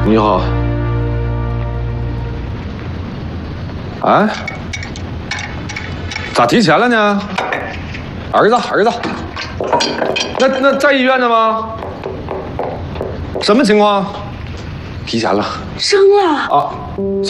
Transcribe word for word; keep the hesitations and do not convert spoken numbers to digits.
你好。哎，咋提前了呢？儿子，儿子，那那在医院呢吗？什么情况？提前了。 生了啊。